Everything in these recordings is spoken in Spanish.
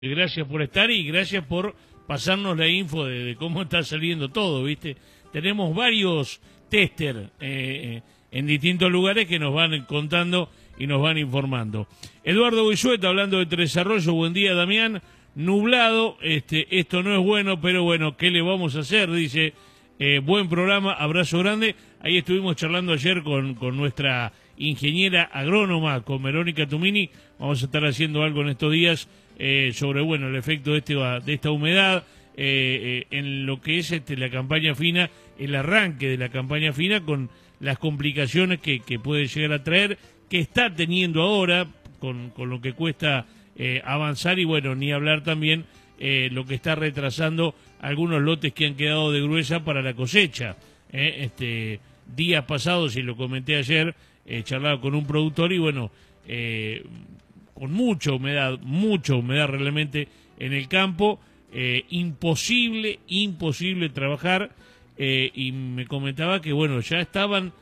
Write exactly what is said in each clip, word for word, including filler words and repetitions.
Gracias por estar y gracias por pasarnos la info de, de cómo está saliendo todo, ¿viste? Tenemos varios tester eh, en distintos lugares que nos van contando y nos van informando. Eduardo Boisueta hablando de Tres Arroyos, buen día Damián, nublado, este, esto no es bueno, pero bueno, ¿qué le vamos a hacer? Dice, eh, buen programa, abrazo grande. Ahí estuvimos charlando ayer con, con nuestra ingeniera agrónoma, con Verónica Tumini, vamos a estar haciendo algo en estos días eh, sobre, bueno, el efecto de, este, de esta humedad eh, eh, en lo que es este, la campaña fina, el arranque de la campaña fina con las complicaciones que, que puede llegar a traer, que está teniendo ahora con, con lo que cuesta eh, avanzar y bueno, ni hablar también eh, lo que está retrasando algunos lotes que han quedado de gruesa para la cosecha. Eh, este días pasados, y lo comenté ayer, eh, charlaba con un productor y bueno, eh, con mucha humedad, mucha humedad realmente en el campo, eh, imposible, imposible trabajar, eh, y me comentaba que bueno, ya estaban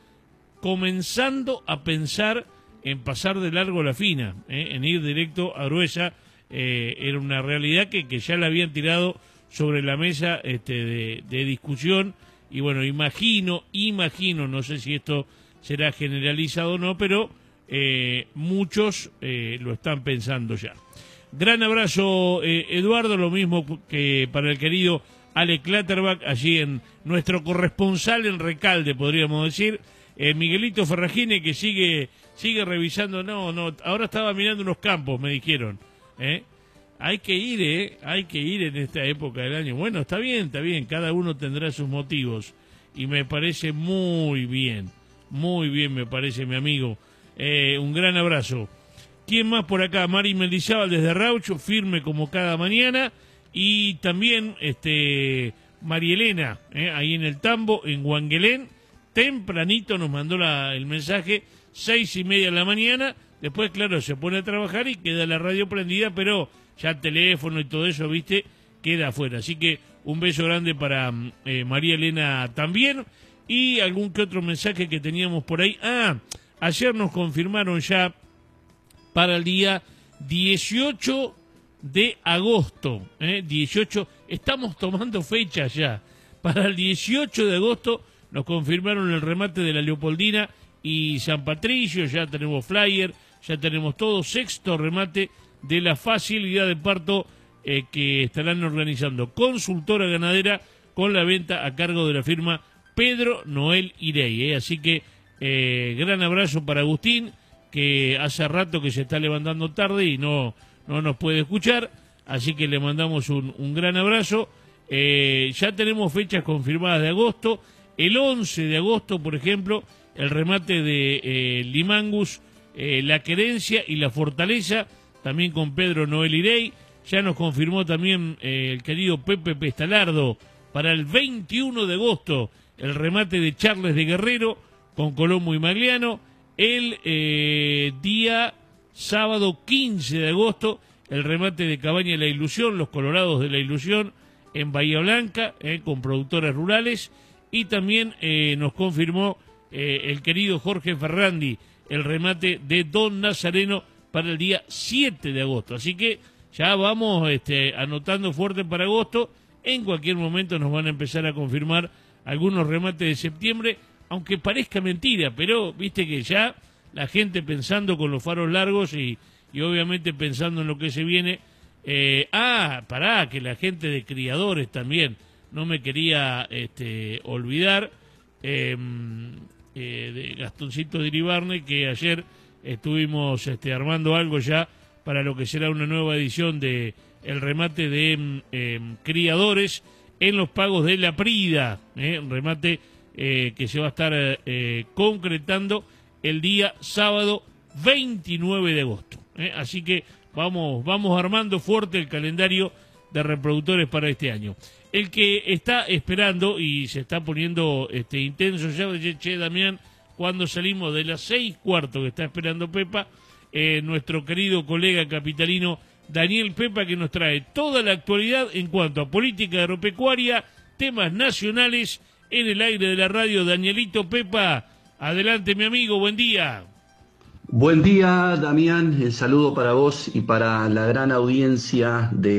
comenzando a pensar en pasar de largo la fina, eh, en ir directo a gruesa, eh, era una realidad que, que ya la habían tirado sobre la mesa este, de, de discusión, y bueno, imagino, imagino, no sé si esto será generalizado o no, pero eh, muchos eh, lo están pensando ya. Gran abrazo, eh, Eduardo, lo mismo que para el querido Ale Clatterbach, allí en nuestro corresponsal en Recalde, podríamos decir, eh, Miguelito Ferragine, que sigue sigue revisando, no, no, ahora estaba mirando unos campos, me dijeron, ¿eh? Hay que ir, ¿eh? Hay que ir en esta época del año. Bueno, está bien, está bien, cada uno tendrá sus motivos, y me parece muy bien, muy bien me parece, mi amigo. Eh, un gran abrazo. ¿Quién más por acá? Mari Mendizábal desde Raucho, firme como cada mañana. Y también este María Elena, eh, ahí en el Tambo, en Huanguelén, tempranito nos mandó la, el mensaje, seis y media de la mañana. Después, claro, se pone a trabajar y queda la radio prendida, pero ya el teléfono y todo eso, viste, queda afuera. Así que un beso grande para eh, María Elena también. Y algún que otro mensaje que teníamos por ahí. Ah, ayer nos confirmaron ya para el día dieciocho de agosto, ¿eh? dieciocho, estamos tomando fechas ya. Para el dieciocho de agosto nos confirmaron el remate de la Leopoldina y San Patricio, ya tenemos flyer, ya tenemos todo, sexto remate de la facilidad de parto eh, que estarán organizando Consultora Ganadera con la venta a cargo de la firma Pedro Noel Irey, ¿eh? Así que eh, gran abrazo para Agustín, que hace rato que se está levantando tarde y no, no nos puede escuchar, así que le mandamos un, un gran abrazo. Eh, ya tenemos fechas confirmadas de agosto, el once de agosto, por ejemplo, el remate de eh, Limangus, eh, La Querencia y La Fortaleza, también con Pedro Noel Irey. Ya nos confirmó también eh, el querido Pepe Pestalardo para el veintiuno de agosto, el remate de Charles de Guerrero con Colombo y Magliano. El eh, día sábado quince de agosto, el remate de Cabaña de la Ilusión, los Colorados de la Ilusión, en Bahía Blanca, eh, con productores rurales. Y también eh, nos confirmó eh, el querido Jorge Ferrandi, el remate de Don Nazareno para el día siete de agosto. Así que ya vamos este, anotando fuerte para agosto. En cualquier momento nos van a empezar a confirmar algunos remates de septiembre, aunque parezca mentira, pero viste que ya la gente pensando con los faros largos y, y obviamente pensando en lo que se viene. Eh, ah, pará, que la gente de criadores también, no me quería este, olvidar, eh, eh, de Gastoncito de Iribarne, que ayer estuvimos este, armando algo ya para lo que será una nueva edición de el remate de eh, criadores en los pagos de la Prida, eh, un remate eh, que se va a estar eh, concretando el día sábado veintinueve de agosto. Eh, así que vamos, vamos armando fuerte el calendario de reproductores para este año. El que está esperando y se está poniendo este, intenso ya, che, che, Damián, cuando salimos de las seis cuartos que está esperando Pepa, eh, nuestro querido colega capitalino Daniel Pepa, que nos trae toda la actualidad en cuanto a política agropecuaria, temas nacionales en el aire de la radio. Danielito Pepa, adelante mi amigo, buen día. Buen día, Damián. El saludo para vos y para la gran audiencia de